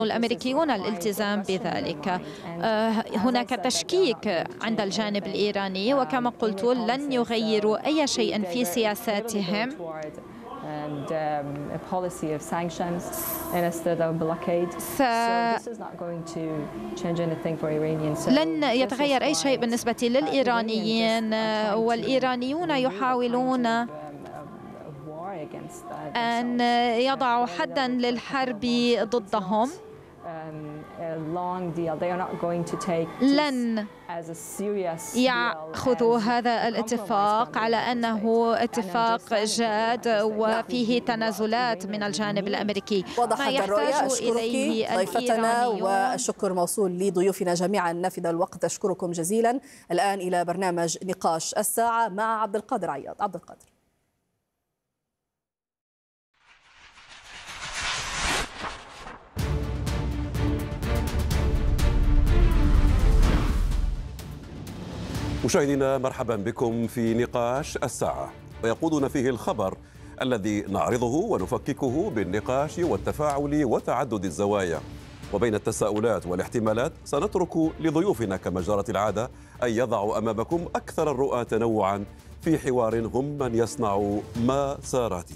الأمريكيون الالتزام بذلك. هناك تشكيك عند الجانب الإيراني، وكما قلت لن يغيروا أي شيء في سياساتهم. لن يتغير أي شيء بالنسبة للإيرانيين، والإيرانيون يحاولون أن يضعوا حداً للحرب ضدهم. لن يأخذوا هذا الاتفاق على أنه اتفاق جاد وفيه تنازلات من الجانب الأمريكي. ما يحتاج إليه ضيفتنا، والشكر موصول لضيوفنا جميعا. نفذ الوقت، أشكركم جزيلا. الآن إلى برنامج نقاش الساعة مع عبد القادر عياض. عبد القادر. مشاهدينا، مرحبا بكم في نقاش الساعة، ويقودنا فيه الخبر الذي نعرضه ونفككه بالنقاش والتفاعل وتعدد الزوايا. وبين التساؤلات والاحتمالات سنترك لضيوفنا كما جرت العادة أن يضعوا أمامكم أكثر الرؤى تنوعا في حوار هم من يصنع مساراته.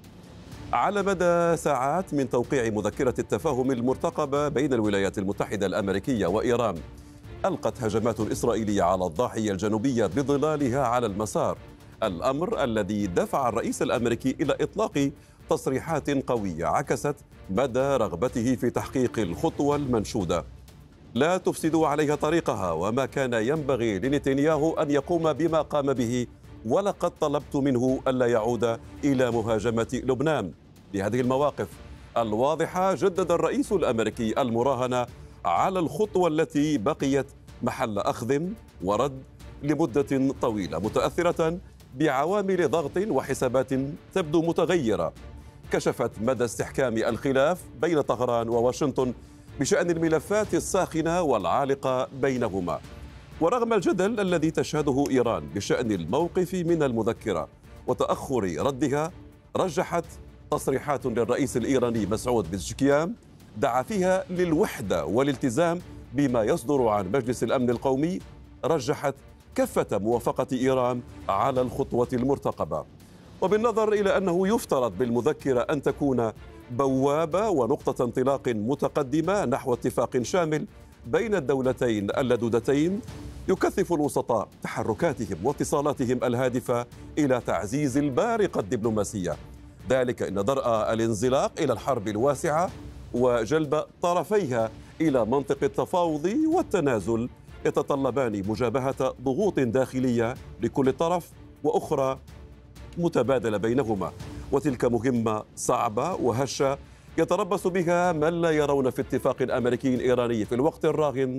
على مدى ساعات من توقيع مذكرة التفاهم المرتقبة بين الولايات المتحدة الأمريكية وإيران، ألقت هجمات إسرائيلية على الضاحية الجنوبية بظلالها على المسار، الأمر الذي دفع الرئيس الأمريكي إلى إطلاق تصريحات قوية عكست مدى رغبته في تحقيق الخطوة المنشودة. لا تفسدوا عليها طريقها، وما كان ينبغي لنتنياهو أن يقوم بما قام به، ولقد طلبت منه ألا يعود إلى مهاجمة لبنان. لهذه المواقف الواضحة جدد الرئيس الأمريكي المراهنة على الخطوة التي بقيت محل أخذ ورد لمدة طويلة، متأثرة بعوامل ضغط وحسابات تبدو متغيرة كشفت مدى استحكام الخلاف بين طهران وواشنطن بشأن الملفات الساخنة والعالقة بينهما. ورغم الجدل الذي تشهده إيران بشأن الموقف من المذكرة وتأخر ردها، رجحت تصريحات للرئيس الإيراني مسعود بزشكيان دعا فيها للوحدة والالتزام بما يصدر عن مجلس الأمن القومي، رجحت كافة موافقة إيران على الخطوة المرتقبة. وبالنظر إلى أنه يفترض بالمذكرة أن تكون بوابة ونقطة انطلاق متقدمة نحو اتفاق شامل بين الدولتين اللدودتين، يكثف الوسطاء تحركاتهم واتصالاتهم الهادفة إلى تعزيز البارقة الدبلوماسية، ذلك إن درء الانزلاق إلى الحرب الواسعة وجلب طرفيها إلى منطق التفاوض والتنازل يتطلبان مجابهة ضغوط داخلية لكل طرف وأخرى متبادلة بينهما، وتلك مهمة صعبة وهشة يتربص بها من لا يرون في اتفاق أمريكي إيراني في الوقت الراهن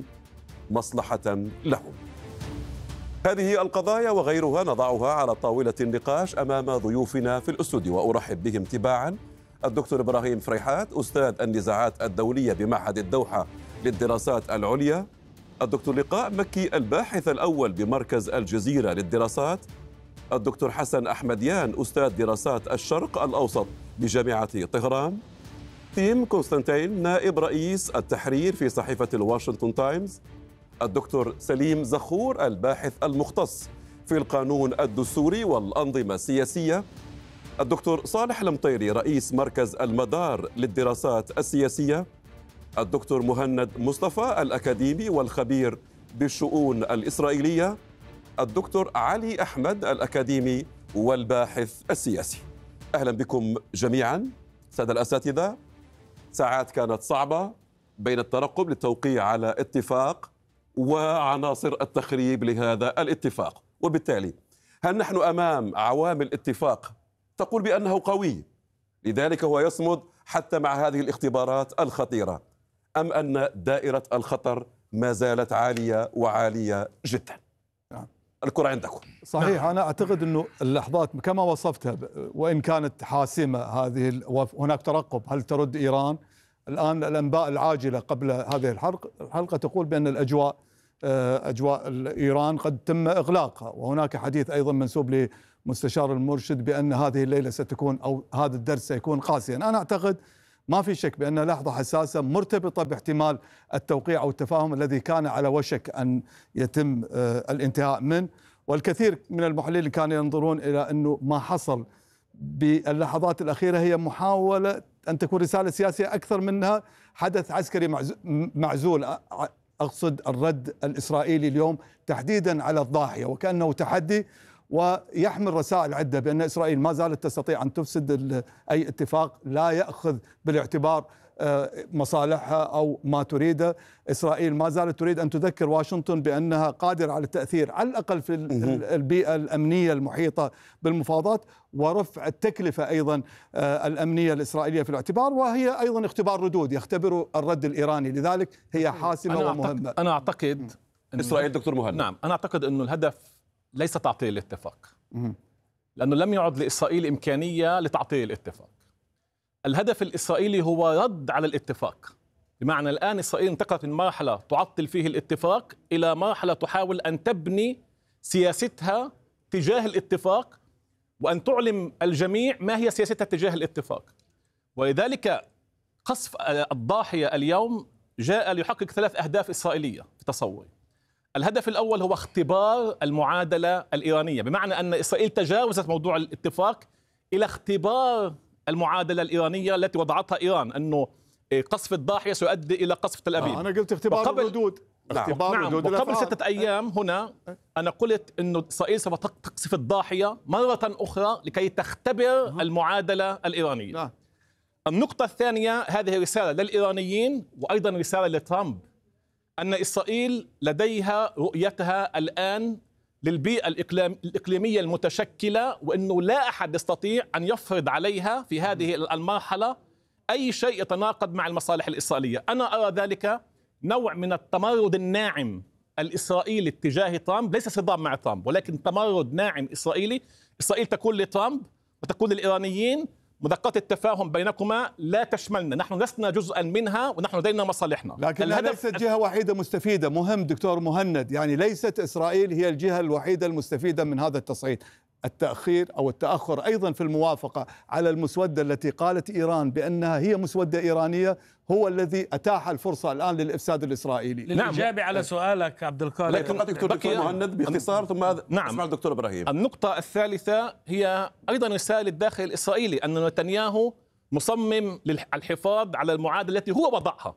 مصلحة لهم. هذه القضايا وغيرها نضعها على طاولة النقاش أمام ضيوفنا في الاستوديو، وأرحب بهم تباعا: الدكتور إبراهيم فريحات، أستاذ النزاعات الدولية بمعهد الدوحة للدراسات العليا; الدكتور لقاء مكي، الباحث الأول بمركز الجزيرة للدراسات; الدكتور حسن أحمديان، أستاذ دراسات الشرق الأوسط بجامعة طهران; تيم كونستانتين، نائب رئيس التحرير في صحيفة الواشنطن تايمز; الدكتور سليم زخور، الباحث المختص في القانون الدستوري والأنظمة السياسية; الدكتور صالح المطيري، رئيس مركز المدار للدراسات السياسية; الدكتور مهند مصطفى، الأكاديمي والخبير بالشؤون الإسرائيلية; الدكتور علي أحمد، الأكاديمي والباحث السياسي. أهلا بكم جميعا سادة الأساتذة. ساعات كانت صعبة بين الترقب للتوقيع على اتفاق وعناصر التخريب لهذا الاتفاق، وبالتالي هل نحن أمام عوامل اتفاق تقول بأنه قوي لذلك هو يصمد حتى مع هذه الاختبارات الخطيرة، أم أن دائرة الخطر ما زالت عالية وعالية جدا؟ الكرة عندكم. صحيح. أنا أعتقد أنه اللحظات كما وصفتها وإن كانت حاسمة، هذه هناك ترقب هل ترد إيران. الآن الأنباء العاجلة قبل هذه الحلقة تقول بأن أجواء إيران قد تم إغلاقها، وهناك حديث أيضا منسوب لمستشار المرشد بأن هذه الليلة ستكون أو هذا الدرس سيكون قاسيا. أنا أعتقد ما في شك بأنها لحظة حساسة مرتبطة باحتمال التوقيع أو التفاهم الذي كان على وشك أن يتم الانتهاء منه. والكثير من المحللين كانوا ينظرون إلى أنه ما حصل باللحظات الأخيرة هي محاولة أن تكون رسالة سياسية أكثر منها حدث عسكري معزول. أقصد الرد الإسرائيلي اليوم تحديدا على الضاحية وكأنه تحدي، ويحمل رسائل عدة بأن إسرائيل ما زالت تستطيع أن تفسد أي اتفاق لا يأخذ بالاعتبار مصالحها أو ما تريده. إسرائيل ما زالت تريد أن تذكر واشنطن بأنها قادرة على التأثير على الأقل في البيئة الأمنية المحيطة بالمفاوضات، ورفع التكلفة أيضا الأمنية الإسرائيلية في الاعتبار، وهي أيضا اختبار ردود يختبر الرد الإيراني، لذلك هي حاسمة ومهمة. أنا أعتقد إسرائيل دكتور مهند. نعم، أنا أعتقد أنه الهدف ليس تعطيل الاتفاق، لأنه لم يعد لإسرائيل إمكانية لتعطيل الاتفاق. الهدف الإسرائيلي هو رد على الاتفاق، بمعنى الآن إسرائيل انتقلت من مرحلة تعطل فيه الاتفاق إلى مرحلة تحاول أن تبني سياستها تجاه الاتفاق وأن تعلم الجميع ما هي سياستها تجاه الاتفاق. ولذلك قصف الضاحية اليوم جاء ليحقق 3 أهداف إسرائيلية في تصوري. الهدف الأول هو اختبار المعادلة الإيرانية، بمعنى أن إسرائيل تجاوزت موضوع الاتفاق إلى اختبار المعادلة الإيرانية التي وضعتها إيران، أنه قصف الضاحية سيؤدي إلى قصف تل أبيب. أنا قلت اختبار الردود. نعم. وقبل 6 أيام هنا أنا قلت أنه إسرائيل سوف تقصف الضاحية مرة أخرى لكي تختبر المعادلة الإيرانية. النقطة الثانية، هذه رسالة للإيرانيين وأيضا رسالة لترامب، أن إسرائيل لديها رؤيتها الآن للبيئة الإقليمية المتشكلة، وأنه لا أحد يستطيع أن يفرض عليها في هذه المرحلة أي شيء يتناقض مع المصالح الإسرائيلية. أنا أرى ذلك نوع من التمرد الناعم الإسرائيلي اتجاه ترامب، ليس صدام مع ترامب ولكن تمرد ناعم إسرائيلي. إسرائيل تقول لترامب وتقول للإيرانيين مذكرات التفاهم بينكما لا تشملنا، نحن لسنا جزءا منها ونحن لدينا مصالحنا. لكن ليست جهة وحيدة مستفيدة. مهم دكتور مهند، يعني ليست إسرائيل هي الجهة الوحيدة المستفيدة من هذا التصعيد. التأخير أو التأخر أيضا في الموافقة على المسودة التي قالت إيران بأنها هي مسودة إيرانية هو الذي أتاح الفرصة الآن للإفساد الإسرائيلي. للإجابة على سؤالك عبد القادر، لكن دكتور مهند باختصار ثم نعم الدكتور إبراهيم. النقطة الثالثة هي أيضا رسالة للداخل الإسرائيلي، أن نتنياهو مصمم للحفاظ على المعادلة التي هو وضعها،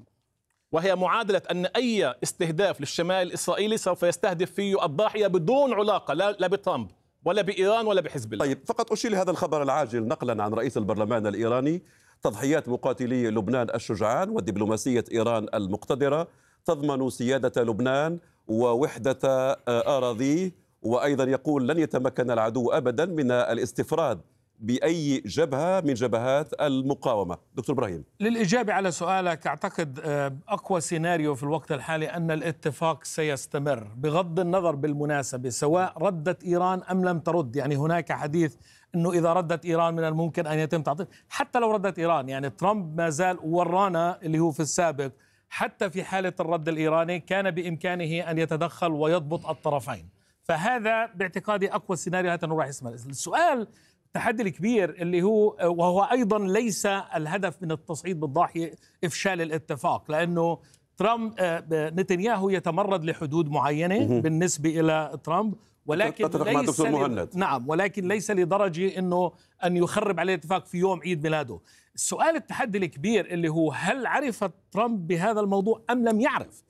وهي معادلة أن أي استهداف للشمال الإسرائيلي سوف يستهدف فيه الضاحية بدون علاقة لا بترامب ولا بإيران ولا بحزب الله. طيب، فقط أشير لهذا الخبر العاجل نقلا عن رئيس البرلمان الإيراني: تضحيات مقاتلي لبنان الشجعان ودبلوماسية إيران المقتدرة تضمن سيادة لبنان ووحدة أراضيه. وأيضا يقول لن يتمكن العدو أبدا من الاستفراد بأي جبهة من جبهات المقاومة. دكتور إبراهيم، للإجابة على سؤالك، أعتقد أقوى سيناريو في الوقت الحالي أن الاتفاق سيستمر بغض النظر بالمناسبة سواء ردت إيران أم لم ترد. يعني هناك حديث أنه إذا ردت إيران من الممكن أن يتم تعطيل، حتى لو ردت إيران. يعني ترامب ما زال ورانا اللي هو في السابق حتى في حالة الرد الإيراني كان بإمكانه أن يتدخل ويضبط الطرفين. فهذا باعتقادي أقوى سيناريو هذا راح يسمى. السؤال التحدي الكبير اللي هو وهو أيضا ليس الهدف من التصعيد بالضاحية إفشال الاتفاق، لأنه ترامب نتنياهو يتمرد لحدود معينة بالنسبة إلى ترامب، ولكن ليس ولكن ليس لدرجة إنه أن يخرب عليه الاتفاق في يوم عيد ميلاده. السؤال التحدي الكبير اللي هو هل عرف ترامب بهذا الموضوع أم لم يعرف،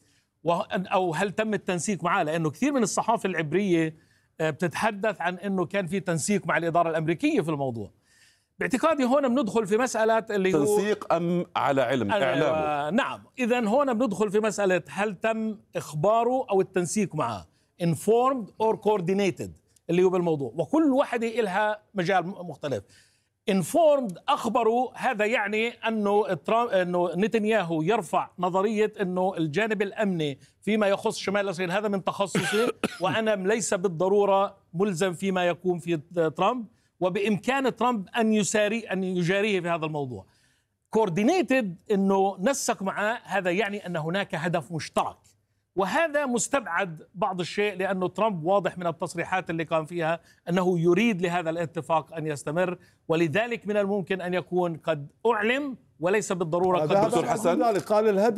أو هل تم التنسيق معه؟ لأنه كثير من الصحافة العبرية بتتحدث عن أنه كان في تنسيق مع الإدارة الأمريكية في الموضوع. باعتقادي هون بندخل في مسألة اللي هو تنسيق أم على علم إعلامه. نعم، إذن هون بندخل في مسألة هل تم إخباره أو التنسيق معه، informed or coordinated اللي هو بالموضوع، وكل واحدة إلها مجال مختلف. informed أخبروا، هذا يعني أنه نتنياهو يرفع نظرية أنه الجانب الأمني فيما يخص شمال إسرائيل هذا من تخصصي وأنا ليس بالضرورة ملزم فيما يكون في ترامب، وبإمكان ترامب أن يجاريه في هذا الموضوع. coordinated أنه نسق معه، هذا يعني أن هناك هدف مشترك، وهذا مستبعد بعض الشيء لأنه ترامب واضح من التصريحات اللي كان فيها أنه يريد لهذا الاتفاق أن يستمر، ولذلك من الممكن أن يكون قد أعلم وليس بالضرورة دكتور حسن قال الهدف